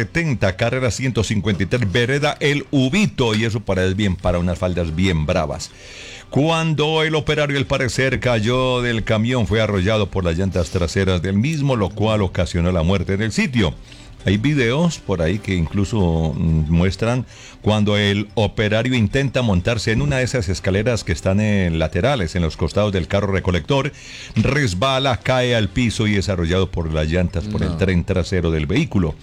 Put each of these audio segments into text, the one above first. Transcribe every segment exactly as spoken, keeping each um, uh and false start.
setenta, carrera ciento cincuenta y tres, vereda El Ubito, y eso para es bien, para unas faldas bien bravas. Cuando el operario, al parecer, cayó del camión, fue arrollado por las llantas traseras del mismo, lo cual ocasionó la muerte en el sitio. Hay videos por ahí que incluso muestran cuando el operario intenta montarse en una de esas escaleras que están en laterales, en los costados del carro recolector, resbala, cae al piso y es arrollado por las llantas, por no. el tren trasero del vehículo.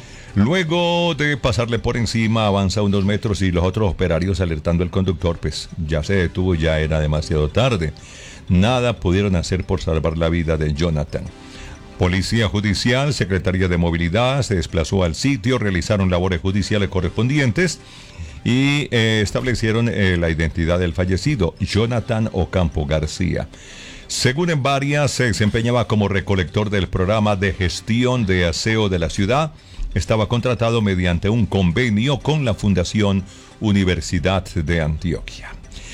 Luego de pasarle por encima, avanza unos metros y los otros operarios, alertando al conductor, pues ya se detuvo, ya era demasiado tarde. Nada pudieron hacer por salvar la vida de Jonathan. Policía Judicial, Secretaría de Movilidad se desplazó al sitio, realizaron labores judiciales correspondientes y eh, establecieron eh, la identidad del fallecido, Jonathan Ocampo García. Según en varias, se desempeñaba como recolector del programa de gestión de aseo de la ciudad. Estaba contratado mediante un convenio con la Fundación Universidad de Antioquia.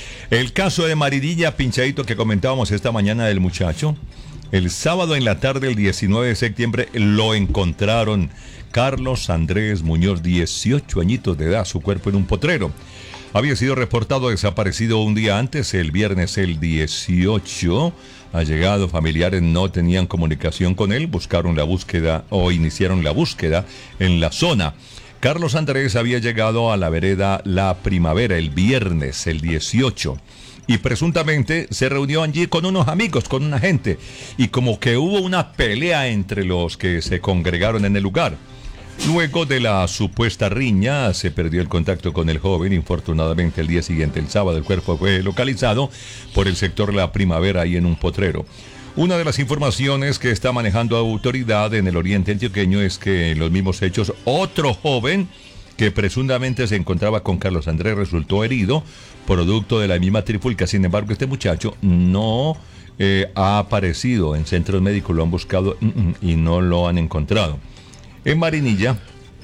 El caso de Marinilla, pinchadito, que comentábamos esta mañana del muchacho. El sábado en la tarde, el diecinueve de septiembre, lo encontraron Carlos Andrés Muñoz, dieciocho añitos de edad, su cuerpo en un potrero. Había sido reportado desaparecido un día antes, el viernes el dieciocho. Allegados, familiares no tenían comunicación con él, buscaron la búsqueda o iniciaron la búsqueda en la zona. Carlos Andrés había llegado a la vereda La Primavera el viernes, el dieciocho. Y presuntamente se reunió allí con unos amigos, con una gente, y como que hubo una pelea entre los que se congregaron en el lugar. Luego de la supuesta riña, se perdió el contacto con el joven. Infortunadamente, el día siguiente, el sábado, el cuerpo fue localizado por el sector La Primavera, ahí en un potrero. Una de las informaciones que está manejando autoridad en el oriente antioqueño es que en los mismos hechos, otro joven que presuntamente se encontraba con Carlos Andrés resultó herido, producto de la misma trifulca. Sin embargo, este muchacho no eh, ha aparecido en centros médicos, lo han buscado mm, y no lo han encontrado. En Marinilla,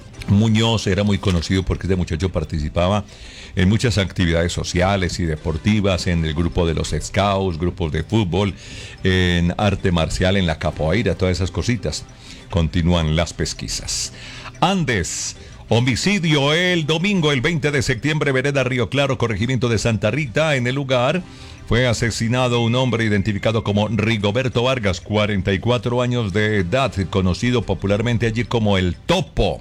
Muñoz era muy conocido porque este muchacho participaba en muchas actividades sociales y deportivas, en el grupo de los scouts, grupos de fútbol, en arte marcial, en la capoeira, todas esas cositas. Continúan las pesquisas. Andes. Homicidio el domingo, el veinte de septiembre, vereda Río Claro, corregimiento de Santa Rita. En el lugar fue asesinado un hombre identificado como Rigoberto Vargas, cuarenta y cuatro años de edad, conocido popularmente allí como el Topo.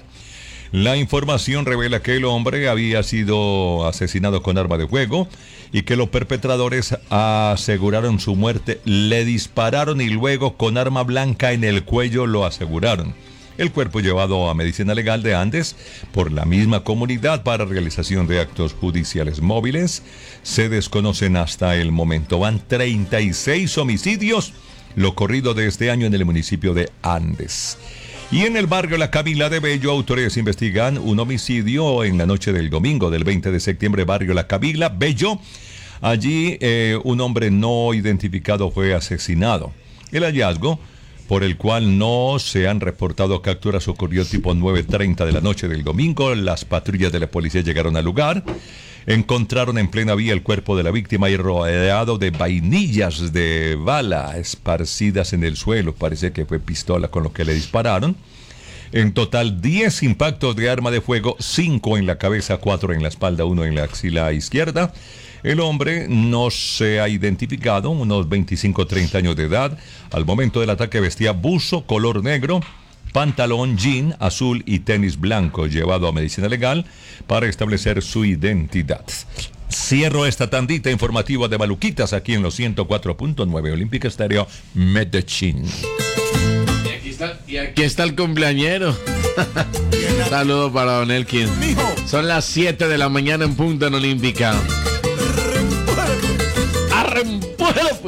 La información revela que el hombre había sido asesinado con arma de fuego y que los perpetradores aseguraron su muerte, le dispararon y luego con arma blanca en el cuello lo aseguraron. El cuerpo llevado a Medicina Legal de Andes por la misma comunidad para realización de actos judiciales móviles. Se desconocen hasta el momento. Van treinta y seis homicidios, lo corrido de este año en el municipio de Andes. Y en el barrio La Cabila de Bello, autores investigan un homicidio en la noche del domingo del veinte de septiembre, barrio La Cabila, Bello. Allí eh, un hombre no identificado fue asesinado. El hallazgo, por el cual no se han reportado capturas, ocurrió tipo nueve treinta de la noche del domingo. Las patrullas de la policía llegaron al lugar, encontraron en plena vía el cuerpo de la víctima y rodeado de vainillas de bala esparcidas en el suelo. Parece que fue pistola con lo que le dispararon. En total, diez impactos de arma de fuego, cinco en la cabeza, cuatro en la espalda, uno en la axila izquierda. El hombre no se ha identificado, unos veinticinco treinta años de edad. Al momento del ataque vestía buzo color negro, pantalón jean azul y tenis blanco, llevado a Medicina Legal para establecer su identidad. Cierro esta tandita informativa de Maluquitas aquí en los ciento cuatro punto nueve Olímpica Estéreo, Medellín. Y aquí está, y aquí está el cumpleañero. Saludos para Don Elkin. Son las siete de la mañana en punto en Olímpica.